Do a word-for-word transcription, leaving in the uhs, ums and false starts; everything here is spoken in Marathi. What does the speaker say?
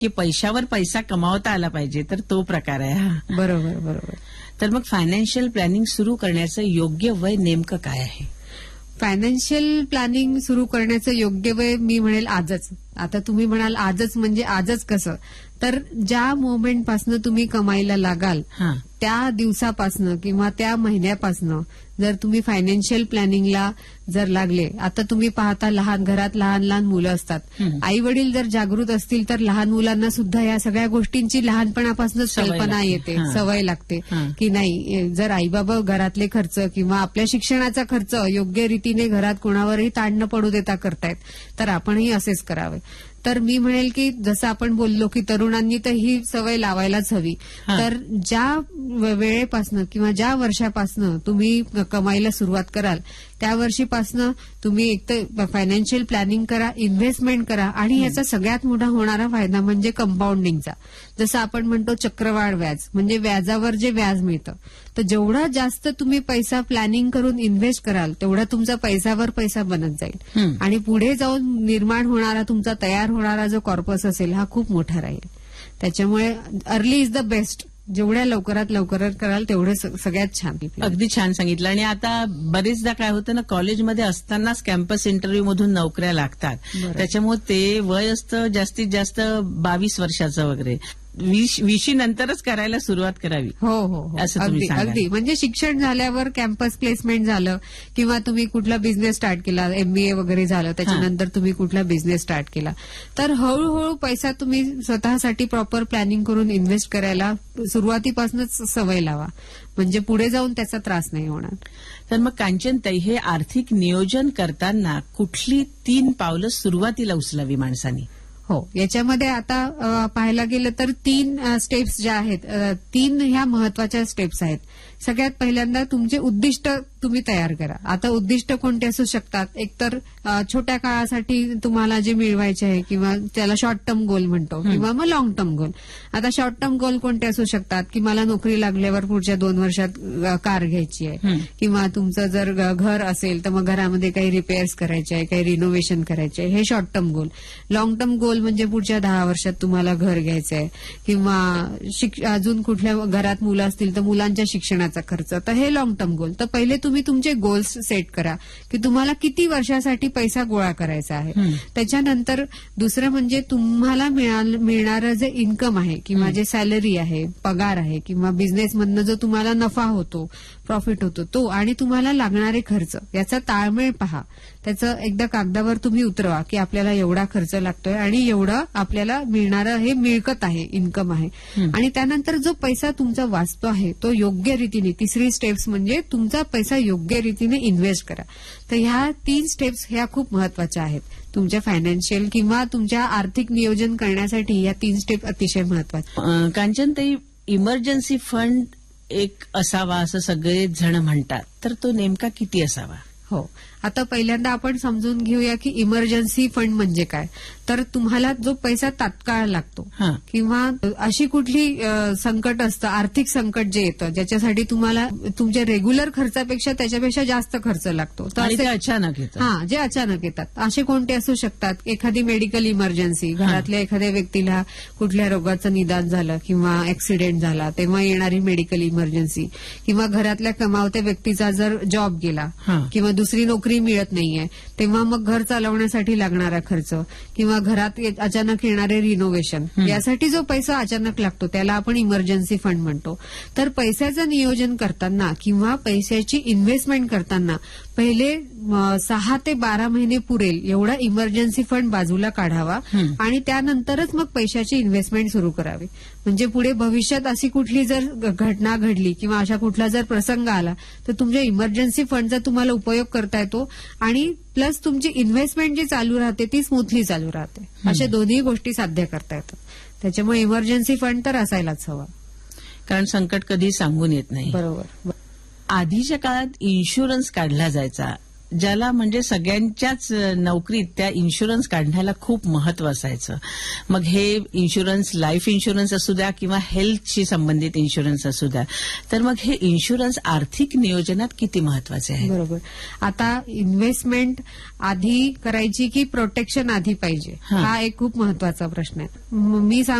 की पैशावर पैसा कमावता आला पाहिजे, तर तो प्रकार आहे हा. बरोबर बरोबर. तर मग फायनान्शियल प्लॅनिंग सुरू करण्याचं योग्य वय नेमकं काय आहे? फायनान्शियल प्लॅनिंग सुरू करण्याचं योग्य वय मी म्हणेल आजच. आता तुम्ही म्हणाल आजच म्हणजे आजच कसं, तर ज्या मोमेंटपासनं तुम्ही कमाईला लागाल त्या दिवसापासनं किंवा त्या महिन्यापासनं जर तुम्ही फायनान्शियल प्लॅनिंगला जर लागले. आता तुम्ही पाहता लहान घरात लहान लहान मुलं असतात. आई वडील जर जागृत असतील तर लहान मुलांना सुद्धा या सगळ्या गोष्टींची लहानपणापासूनच कल्पना येते, सवय लागते की नाही, जर आई बाबा घरातले खर्च किंवा आपल्या शिक्षणाचा खर्च योग्य रीतीने घरात कोणावरही ताण न पडू देता करतायत, तर आपणही असेच करावे. तर मी म्हणेल की जसं आपण बोललो की तरुणांनी तर ही सवय लावायलाच हवी. तर ज्या वेळेपासनं किंवा ज्या वर्षापासनं तुम्ही कमाईला सुरुवात कराल त्या वर्षीपासनं तुम्ही एक तर फायनान्शियल प्लॅनिंग करा, इन्व्हेस्टमेंट करा. आणि याचा सगळ्यात मोठा होणारा फायदा म्हणजे कंपाऊंडिंगचा. जसं आपण म्हणतो चक्रवाढ व्याज, म्हणजे व्याजावर जे व्याज मिळतं. तर जेवढा जास्त तुम्ही पैसा प्लॅनिंग करून इन्व्हेस्ट कराल तेवढा तुमचा पैशावर पैसा बनत जाईल आणि पुढे जाऊन निर्माण होणारा तुमचा तयार होणारा जो कॉर्पस असेल हा खूप मोठा राहील. त्याच्यामुळे अर्ली इज द बेस्ट. जेवढ्या लवकरात लवकरात कराल तेवढे सगळ्यात छान. अगदी छान सांगितलं. आणि आता बरेचदा काय होतं ना, कॉलेजमध्ये असतानाच कॅम्पस इंटरव्ह्यू मधून नोकऱ्या लागतात. त्याच्यामुळे ते वय असतं जास्तीत जास्त बावीस वर्षाचं वगैरे. विशी नंतरच करायला सुरुवात करावी. हो हो असं तुम्ही सांगा. अगदी म्हणजे शिक्षण झाल्यावर कॅम्पस प्लेसमेंट झालं किंवा तुम्ही कुठला बिझनेस स्टार्ट केला, एमबीए वगैरे झालं, त्याच्यानंतर तुम्ही कुठला बिझनेस स्टार्ट केला, तर हळूहळू पैसा तुम्ही स्वतःसाठी प्रॉपर प्लॅनिंग करून इन्व्हेस्ट करायला सुरुवातीपासूनच सवय लावा, म्हणजे पुढे जाऊन त्याचा त्रास नाही होणार. तर मग कांचनताई, हे आर्थिक नियोजन करताना कुठली तीन पावलं सुरुवातीला उचलावी माणसांनी? हो, याच्यामध्ये आता पाहायला गेलं तर तीन स्टेप्स ज्या आहेत, तीन ह्या महत्वाच्या स्टेप्स आहेत. सगळ्यात पहिल्यांदा तुमचे उद्दिष्ट तुम्ही तयार करा. आता उद्दिष्ट कोणते असू शकतात, एकतर छोट्या काळासाठी तुम्हाला जे मिळवायचे आहे किंवा त्याला शॉर्ट टर्म गोल म्हणतो किंवा मग लॉंग टर्म गोल. आता शॉर्ट टर्म गोल कोणते असू शकतात की मला नोकरी लागल्यावर पुढच्या दोन वर्षात कार घ्यायची आहे किंवा तुमचं जर घर असेल तर मग घरामध्ये काही रिपेअर्स करायचे आहे, काही रिनोव्हेशन करायचे आहे, हे short term goal. Long term goal म्हणजे पुढच्या दहा वर्षात तुम्हाला घर घ्यायचं आहे किंवा अजून कुठल्या घरात मुलं असतील तर मुलांच्या शिक्षणाचा खर्च, तर हे लॉंग टर्म गोल. तर पहिले तुम्ही तुमचे गोल्स सेट करा की तुम्हाला किती वर्षासाठी पैसा गोळा करायचा आहे. त्याच्यानंतर दुसरं म्हणजे तुम्हाला मिळणारं जे इन्कम आहे किंवा जे सॅलरी आहे, पगार आहे किंवा बिझनेसमधनं जो तुम्हाला नफा होतो, प्रॉफिट होतो तो, आणि तुम्हाला लागणारे खर्च, याचा ताळमेळ पहा. त्याचं एकदा कागदावर तुम्ही उतरवा की आपल्याला एवढा खर्च लागतोय आणि एवढं आपल्याला मिळणारं हे मिळकत आहे, इन्कम आहे. आणि त्यानंतर जो पैसा तुमचा वाचतो आहे तो योग्य रीतीने, तिसरी स्टेप्स म्हणजे तुमचा पैसा योग्य रीतीने इन्व्हेस्ट करा. तर ह्या तीन स्टेप्स ह्या खूप महत्वाच्या आहेत. तुमच्या फायनान्शियल किंवा तुमच्या आर्थिक नियोजन करण्यासाठी या तीन स्टेप अतिशय महत्वाच्या. कांचनताई, इमर्जन्सी फंड एक असावा असं सगळेच जण म्हणतात, तर तो नेमका किती असावा? हो, आता पहिल्यांदा आपण समजून घेऊया की इमर्जन्सी फंड म्हणजे काय. तर तुम्हाला जो पैसा तात्काळ लागतो किंवा अशी कुठली संकट असतं, आर्थिक संकट जे येतं ज्याच्यासाठी तुम्हाला तुमच्या रेग्युलर खर्चापेक्षा त्याच्यापेक्षा जास्त खर्च लागतो, तर ते अचानक येतात. हा, जे अचानक येतात असे कोणते असू शकतात. एखादी मेडिकल इमर्जन्सी, घरातल्या एखाद्या व्यक्तीला कुठल्या रोगाचं निदान झालं किंवा ऍक्सिडेंट झाला तेव्हा येणारी मेडिकल इमर्जन्सी, किंवा घरातल्या कमावत्या व्यक्तीचा जर जॉब गेला किंवा दुसरी नोकरी मिळत नाहीये तेव्हा मग घर चालवण्यासाठी लागणारा खर्च किंवा घरात अचानक येणारे रिनोव्हेशन, यासाठी जो पैसा अचानक लागतो त्याला आपण इमर्जन्सी फंड म्हणतो. तर पैशाचं नियोजन करताना किंवा पैशाची इन्व्हेस्टमेंट करताना पहिले सहा ते बारा महिने पुरेल एवढा इमर्जन्सी फंड बाजूला काढावा आणि त्यानंतरच मग पैशाची इन्व्हेस्टमेंट सुरू करावी. म्हणजे पुढे भविष्यात अशी कुठली जर घटना घडली किंवा अशा कुठला जर प्रसंग आला तर तुमच्या इमर्जन्सी फंडचा तुम्हाला उपयोग करता येतो आणि प्लस तुमची इन्व्हेस्टमेंट जी चालू राहते ती स्मूथली चालू राहते. अशा दोन्ही गोष्टी साध्य करता येतात. त्याच्यामुळे इमर्जन्सी फंड तर असायलाच हवा, कारण संकट कधी सांगून येत नाही. बरोबर. आधीच्या काळात इन्शुरन्स काढला जायचा, ज्याला म्हणजे सगळ्यांच्याच नोकरीत त्या इन्शुरन्स काढण्याला खूप महत्व असायचं. मग हे इन्शुरन्स लाईफ इन्शुरन्स असू द्या किंवा हेल्थशी संबंधित इन्शुरन्स असू द्या, तर मग हे इन्शुरन्स आर्थिक नियोजनात किती महत्वाचे आहे. बरोबर. आता इन्व्हेस्टमेंट आधी करायची की प्रोटेक्शन आधी पाहिजे, हा. हा एक खूप महत्वाचा प्रश्न आहे. म- मी